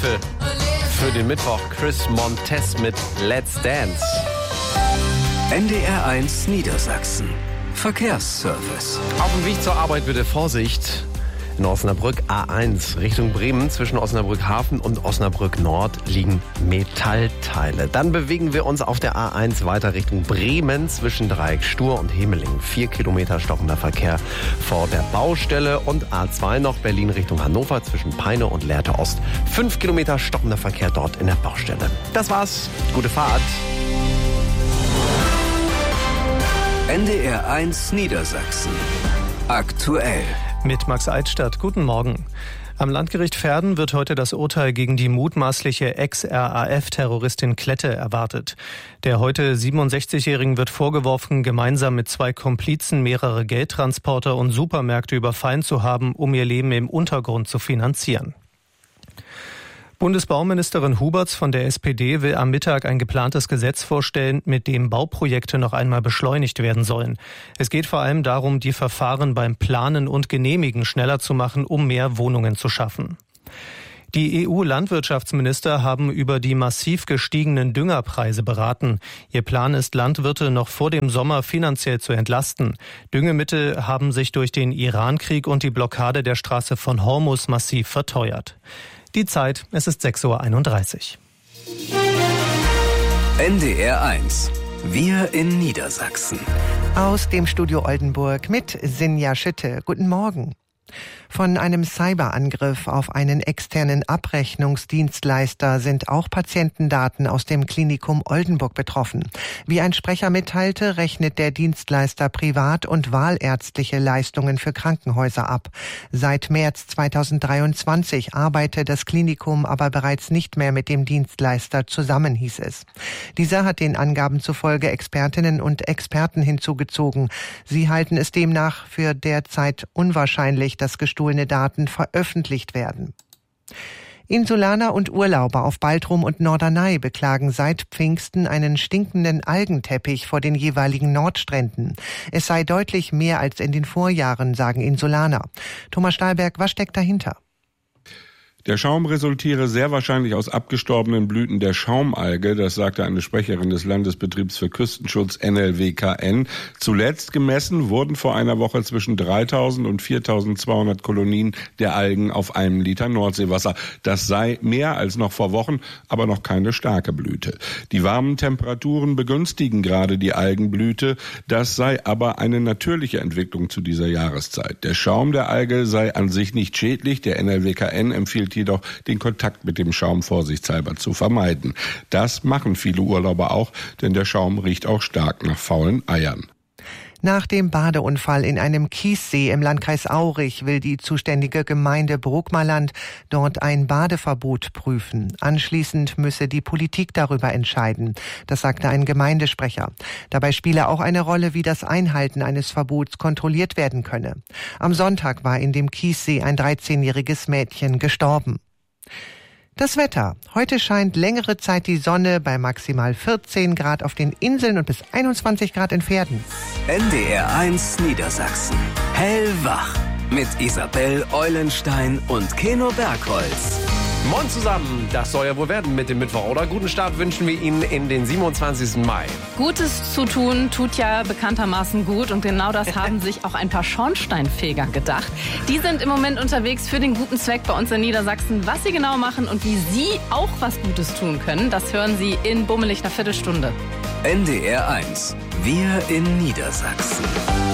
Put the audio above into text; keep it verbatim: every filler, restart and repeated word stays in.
Für, für den Mittwoch Chris Montez mit Let's Dance. N D R eins Niedersachsen. Verkehrsservice. Auf dem Weg zur Arbeit bitte Vorsicht. In Osnabrück A eins Richtung Bremen zwischen Osnabrück Hafen und Osnabrück Nord liegen Metallteile. Dann bewegen wir uns auf der A eins weiter Richtung Bremen zwischen Dreieck Stur und Hemeling. Vier Kilometer stockender Verkehr vor der Baustelle. Und A zwei noch Berlin Richtung Hannover zwischen Peine und Lehrte Ost. Fünf Kilometer stockender Verkehr dort in der Baustelle. Das war's. Gute Fahrt. N D R eins Niedersachsen. Aktuell. Mit Max Eidstadt. Guten Morgen. Am Landgericht Verden wird heute das Urteil gegen die mutmaßliche Ex-R A F-Terroristin Klette erwartet. Der heute siebenundsechzigjährigen wird vorgeworfen, gemeinsam mit zwei Komplizen mehrere Geldtransporter und Supermärkte überfallen zu haben, um ihr Leben im Untergrund zu finanzieren. Bundesbauministerin Huberts von der S P D will am Mittag ein geplantes Gesetz vorstellen, mit dem Bauprojekte noch einmal beschleunigt werden sollen. Es geht vor allem darum, die Verfahren beim Planen und Genehmigen schneller zu machen, um mehr Wohnungen zu schaffen. Die E U-Landwirtschaftsminister haben über die massiv gestiegenen Düngerpreise beraten. Ihr Plan ist, Landwirte noch vor dem Sommer finanziell zu entlasten. Düngemittel haben sich durch den Irankrieg und die Blockade der Straße von Hormuz massiv verteuert. Die Zeit, es ist sechs Uhr einunddreißig. N D R eins. Wir in Niedersachsen. Aus dem Studio Oldenburg mit Sinja Schütte. Guten Morgen. Von einem Cyberangriff auf einen externen Abrechnungsdienstleister sind auch Patientendaten aus dem Klinikum Oldenburg betroffen. Wie ein Sprecher mitteilte, rechnet der Dienstleister privat- und wahlärztliche Leistungen für Krankenhäuser ab. Seit März zweitausenddreiundzwanzig arbeite das Klinikum aber bereits nicht mehr mit dem Dienstleister zusammen, hieß es. Dieser hat den Angaben zufolge Expertinnen und Experten hinzugezogen. Sie halten es demnach für derzeit unwahrscheinlich, dass gestohlene Daten veröffentlicht werden. Insulaner und Urlauber auf Baltrum und Norderney beklagen seit Pfingsten einen stinkenden Algenteppich vor den jeweiligen Nordstränden. Es sei deutlich mehr als in den Vorjahren, sagen Insulaner. Thomas Stahlberg, was steckt dahinter? Der Schaum resultiere sehr wahrscheinlich aus abgestorbenen Blüten der Schaumalge, das sagte eine Sprecherin des Landesbetriebs für Küstenschutz N L W K N. Zuletzt gemessen wurden vor einer Woche zwischen dreitausend und viertausendzweihundert Kolonien der Algen auf einem Liter Nordseewasser. Das sei mehr als noch vor Wochen, aber noch keine starke Blüte. Die warmen Temperaturen begünstigen gerade die Algenblüte. Das sei aber eine natürliche Entwicklung zu dieser Jahreszeit. Der Schaum der Alge sei an sich nicht schädlich. Der N L W K N empfiehlt jedoch, den Kontakt mit dem Schaum vorsichtshalber zu vermeiden. Das machen viele Urlauber auch, denn der Schaum riecht auch stark nach faulen Eiern. Nach dem Badeunfall in einem Kiessee im Landkreis Aurich will die zuständige Gemeinde Bruckmarland dort ein Badeverbot prüfen. Anschließend müsse die Politik darüber entscheiden. Das sagte ein Gemeindesprecher. Dabei spiele auch eine Rolle, wie das Einhalten eines Verbots kontrolliert werden könne. Am Sonntag war in dem Kiessee ein dreizehnjähriges Mädchen gestorben. Das Wetter. Heute scheint längere Zeit die Sonne bei maximal vierzehn Grad auf den Inseln und bis einundzwanzig Grad in Verden. N D R eins Niedersachsen. Hellwach. Mit Isabel Eulenstein und Keno Bergholz. Moin zusammen, das soll ja wohl werden mit dem Mittwoch, oder? Guten Start wünschen wir Ihnen in den siebenundzwanzigsten Mai. Gutes zu tun tut ja bekanntermaßen gut und genau das haben sich auch ein paar Schornsteinfeger gedacht. Die sind im Moment unterwegs für den guten Zweck bei uns in Niedersachsen. Was sie genau machen und wie Sie auch was Gutes tun können, das hören Sie in bummelig einer Viertelstunde. N D R eins. Wir in Niedersachsen.